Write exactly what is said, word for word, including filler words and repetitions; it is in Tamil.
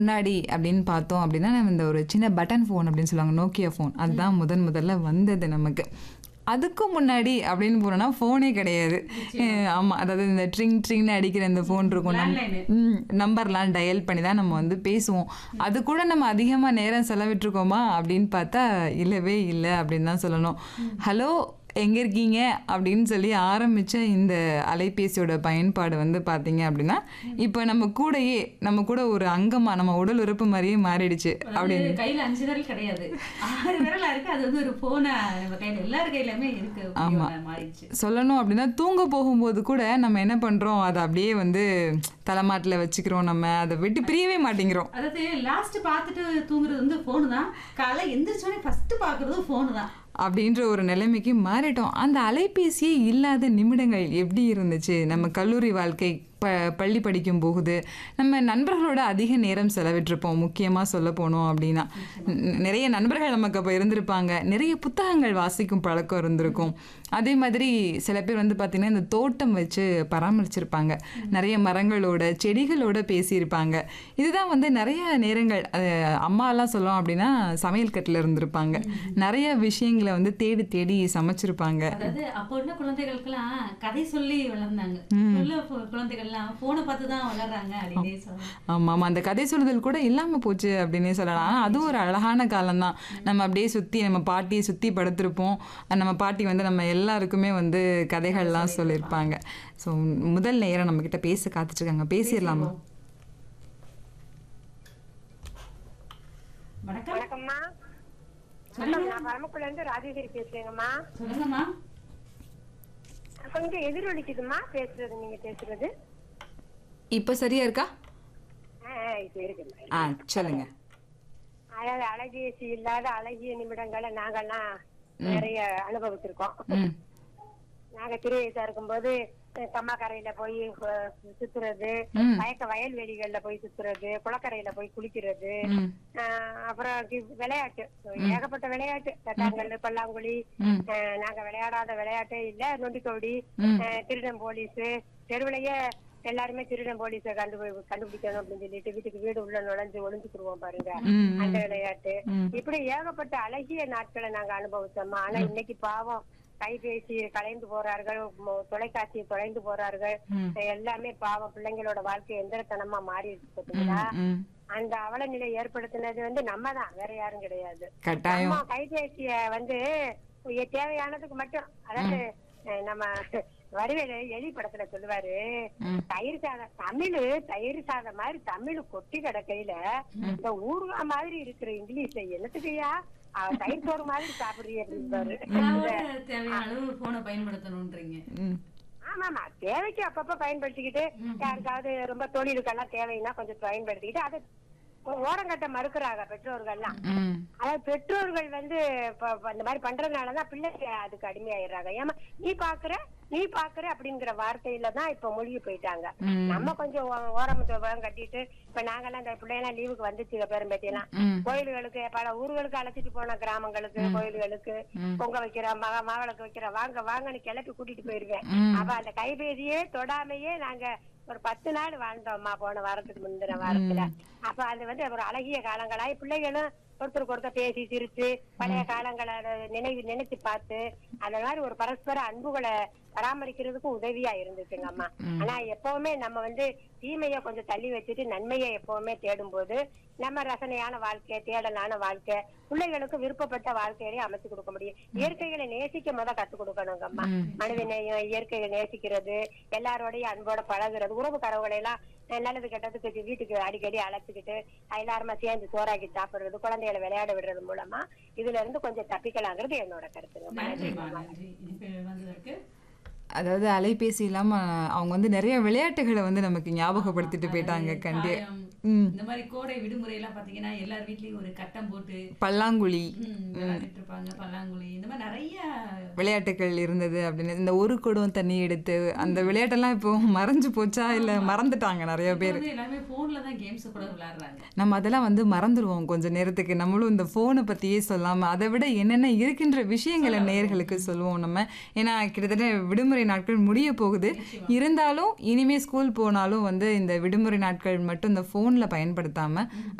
முன்னாடி அப்படின்னு பார்த்தோம் அப்படின்னா, நம்ம இந்த ஒரு சின்ன பட்டன் ஃபோன் அப்படின்னு சொல்லுவாங்க. Nokia phone. அதுதான் முதன் முதல்ல வந்தது நமக்கு. அதுக்கு முன்னாடி அப்படின்னு போனோம்னா ஃபோனே கிடையாது. அ ஆமா. அதாவது இந்த ட்ரிங் ட்ரிங்ன்னு அடிக்கிற இந்த ஃபோன் இருக்கும். நம் லேண்ட்லைனு. ம் நம்பர்லாம் டயல் பண்ணி தான் நம்ம வந்து பேசுவோம். அது கூட நம்ம அதிகமா நேரம் செலவிட்டுருக்கோமா அப்படின்னு பார்த்தா, இல்லவே இல்ல அப்படின்னு தான் சொல்லணும். ஹலோ எங்க இருக்கீங்க? அப்படின்னு சொல்லி ஆரம்பிச்ச இந்த அலைபேசியோட பயன்பாடு வந்து பார்த்தீங்க அப்படின்னா, இப்ப நம்ம கூடயே நம்ம கூட ஒரு அங்கமா நம்ம உடல் உறுப்பு மாரியே மாறிடுச்சு அதாவது அப்படின்னு. கையில அஞ்சு விரல் கிடையாது. ஆறு விரலா இருக்கு. அது வந்து ஒரு போனா நம்ம கையில எல்லார் கையிலுமே இருக்கு. ஆமா. மாறிடுச்சு. சொல்லணும் அப்படின்னா, தூங்க போகும்போது கூட நம்ம என்ன பண்றோம், அத அப்படியே வந்து தலைமாட்டுல வச்சுக்கிறோம். நம்ம அத விட்டு பிரியவே மாட்டேங்கிறோம். அதாவது லாஸ்ட் பார்த்துட்டு தூங்குறது வந்து ஃபோனு தான். காலை எந்திரிச்சோடனே ஃபர்ஸ்ட் பார்க்கறதும் ஃபோனு தான். அப்படின்ற ஒரு நிலைமைக்கு மாறிட்டோம். அந்த அலைபேசியே இல்லாத நிமிடங்கள் எப்படி இருந்துச்சு? நம்ம கல்லூரி வாழ்க்கை, ப பள்ளி படிக்கும் போகுது, நம்ம நண்பர்களோட அதிக நேரம் செலவிட்டிருப்போம். முக்கியமா சொல்ல போனோம் அப்படின்னா, ந- நிறைய நண்பர்கள் நமக்கு அப்போ இருந்திருப்பாங்க. நிறைய புத்தகங்கள் வாசிக்கும் பழக்கம் இருந்திருக்கும். அதே மாதிரி சில பேர் வந்து பார்த்தீங்கன்னா, இந்த தோட்டம் வச்சு பராமரிச்சிருப்பாங்க. நிறைய மரங்களோட, செடிகளோட பேசியிருப்பாங்க. இதுதான் வந்து நிறைய நேரங்கள் அது அம்மாலாம் சொல்லும் அப்படின்னா, சமையல் கட்டில் இருந்திருப்பாங்க. நிறைய விஷயங்களை வந்து தேடி தேடி சமைச்சிருப்பாங்க. அதாவது அப்போ உள்ள குழந்தைகளுக்கெல்லாம் கதை சொல்லி வளர்ந்தாங்க. உள்ள குழந்தைகள்லாம் போனை பார்த்து தான் வளர்றாங்க அப்படின்னே சொல்லலாம். ஆமாம் ஆமாம் அந்த கதை சொல்லுதல் கூட இல்லாமல் போச்சு அப்படின்னே சொல்லலாம். ஆனால் அதுவும் ஒரு அழகான காலம்தான். நம்ம அப்படியே சுற்றி நம்ம பாட்டியை சுற்றி படுத்திருப்போம். நம்ம பாட்டி வந்து நம்ம எல்லாருக்குமே வந்து கதைகள்லாம் சொல்லியிருப்பாங்க. ஸோ முதல் நேரம் நம்மக்கிட்ட பேச காத்துட்ருக்காங்க. பேசிடலாமா? வணக்கம். வணக்கம்மா. மேடம், நான் பரமக்குடில இருந்து ராஜேஸ்வரி பேசுறேங்கம்மா. சொல்லுங்கம்மா. கொஞ்சம் எதிரொலிக்குதும்மா பேசுறது, நீங்க பேசுறது. இப்போ சரியா இருக்கா? ஆ, ஆ, இப்ப இருக்குமா. ஆ சொல்லுங்க. அதாவது அழகேசி இல்லாத அழகிய நிமிடங்களை நாங்கெல்லாம் நிறைய அனுபவிச்சிருக்கோம். ம் நாங்க சிறு வயசா இருக்கும்போது கம்மாக்கரையில போய் அஹ், சுத்துறது, ம். வயக்க வயல்வெளிகள்ல போய் சுத்துறது, குளக்கரையில போய் குளிக்கிறது, ம் ஆஹ், அப்புறம் கி- விளையாட்டு ஏகப்பட்ட விளையாட்டு, தட்டாங்கல்லு, பல்லாங்குழி, ம் ஆஹ், நாங்க விளையாடாத விளையாட்டே இல்ல. நொண்டிக்கோடி, ம். ஆஹ், திருடன் போலீஸ், தெருவிலேயே எல்லாருமே திருடன் போலீஸ கண்டு கண்டுபிடிக்கணும் அப்படின்னு சொல்லிட்டு வீட்டுக்கு வீடு உள்ள நுழைஞ்சு ஒளிஞ்சுக்குருவோம் பாருங்க. ம், அந்த ம். விளையாட்டு, ம். இப்படி ஏகப்பட்ட அழகிய நாட்களை நாங்க அனுபவிச்சோம்மா. ஆனா இன்னைக்கு பாவம் கைபேசி கலைந்து போறார்கள், மொ- தொலைக்காட்சி தொலைந்து போறார்கள். ம். எல்லாமே பாவம் பிள்ளைங்களோட வாழ்க்கை எந்திரத்தனமா மாறி இருக்கு பாத்தீங்களா. ம் அந்த அவல நிலை ஏற்படுத்தினது வந்து நம்ம தான், வேற யாரும் கிடையாது. கட்டாயம். நம்ம கைபேசிய வந்து இ- தேவையானதுக்கு மட்டும், அதாவது அஹ், நம்ம வடிவேலு எலி படத்துல சொல்லுவாரு, ம். தயிர் சாதம் தமிழு தயிர் சாதம் மாதிரி தமிழ் கொட்டி கிடக்கையில இந்த ஊர்வா மாதிரி இருக்கிற இங்கிலீஷ்ல என்னத்துக்கையா அவ தயிர் சோறு மாதிரி சாப்பிடுறீ அப்படின்பாரு. அதனால தேவையான அளவு போனை பயன்படுத்தணும்ன்றீங்க. ம் ஆமாமா, தேவைக்கு அப்பப்ப பயன்படுத்திக்கிட்டு, யாருக்காவது ரொம்ப தொழிலுக்கெல்லாம் தேவைன்னா கொஞ்சம் பயன்படுத்திக்கிட்டு அதை ஓரங்கட்ட மறுக்கிறாங்க பெற்றோர்கள்லாம். ம் அதாவது பெற்றோர்கள் வந்து இப்ப- இப்ப இந்த மாதிரி பண்றதுனாலதான் பிள்ளைங்க அதுக்கு அடிமையாயிடுறாங்க. ஏமா நீ பாக்குற நீ பாக்குற அப்படிங்கிற வார்த்தையில தான் இப்ப மூழ்கி போயிட்டாங்க. ம். நம்ம கொஞ்சம் ஓ- ஓரமத்து ஓரம் கட்டிட்டு, இப்ப நாங்கெல்லாம் இந்த பிள்ளைங்கெல்லாம் லீவுக்கு வந்துச்சு பேரம்பேட்டியெல்லாம் ம். கோயில்களுக்கு பல ஊர்களுக்கு அழைச்சிட்டு போன, கிராமங்களுக்கு கோயில்களுக்கு ம். பொங்க வைக்கிற மக மாவிளக்கு வைக்கிற வாங்க வாங்கன்னு கிளப்பி கூட்டிட்டு போயிருவேன். ம். அப்ப அந்த கைபேசியே தொடாமையே நாங்க ஒரு பத்து நாள் வாழ்ந்தோம்மா போன வாரத்துக்கு முந்தின வாரத்துல. அப்ப அது வந்து ஒரு அழகிய காலங்களாய் பிள்ளைகளும் ஒருத்தருக்கு ஒருத்தர் பேசி சிரிச்சு பழைய காலங்களை நினைவு நினைச்சு பார்த்து அந்த மாதிரி ஒரு பரஸ்பர அன்புகளை பராமரிக்கிறதுக்கும் உதவியா இருந்துச்சுங்க அம்மா. ஆனா எப்பவுமே நம்ம வந்து தீமையை கொஞ்சம் தள்ளி வச்சுட்டு நன்மையை எப்பவுமே தேடும் போது நம்ம ரசனையான வாழ்க்கை, தேடலான வாழ்க்கை, பிள்ளைகளுக்கு விருப்பப்பட்ட வாழ்க்கையிலேயே அமைச்சு கொடுக்க முடியும். இயற்கைகளை நேசிக்க முத கத்துக் கொடுக்கணுங்க அம்மா. மனித நேயம், இயற்கையை நேசிக்கிறது, எல்லாரோடையும் அன்போட பழகுறது, உறவு கறவுகளை எல்லாம் நல்லது கெட்டதுக்கு வீட்டுக்கு அடிக்கடி அழைச்சிக்கிட்டு எல்லாருமா சேர்ந்து சோறாக்கி சாப்பிடுறது, குழந்தைகளை விளையாட விடுறது மூலமா இதுல இருந்து கொஞ்சம் தப்பிக்கலாங்கிறது என்னோட கருத்துங்க. நன்றிம்மா, நன்றி. இனிப்பு வந்ததற்கு. அதாவது அலைபேசி இல்லாம அவங்க வந்து நிறைய விளையாட்டுகளை வந்து நமக்கு ஞாபகப்படுத்திட்டு போயிட்டாங்க. கண்டி தாயம், ம் இந்த மாதிரி கோடை விடுமுறை எல்லாம் பாத்தீங்கன்னா எல்லார் வீட்லயும் ஒரு கட்டம் போட்டு பல்லாங்குழி ம், விளையாடிட்டு இருப்பாங்க. பல்லாங்குழி இந்த மாதிரி நிறைய விளையாட்டுகள் இருந்தது அப்படின்னு. இந்த ஒரு குடம் தண்ணி எடுத்து அந்த விளையாட்டெல்லாம் இப்போ மறைஞ்சு போச்சா இல்லை மறந்துட்டாங்க நிறைய இப்ப பேர். வந்து எல்லாமே போன்ல தான் கேம்ஸ் கூட விளையாடுறாங்க. நம்ம அதெல்லாம் வந்து மறந்துடுவோம் கொஞ்ச நேரத்துக்கு. நம்மளும் இந்த ஃபோனை பற்றியே சொல்லாமல் அதை விட என்னென்ன இருக்கின்ற விஷயங்களை நேயர்களுக்கு சொல்லுவோம் நம்ம. ஏன்னா கிட்டத்தட்ட விடுமுறை நாட்கள் முடிய போகுது. இருந்தாலும் இனிமே ஸ்கூல் போனாலும் வந்து இந்த விடுமுறை நாட்கள் மட்டும் இந்த ஃபோனை ஃபோன்ல பயன்படுத்தாம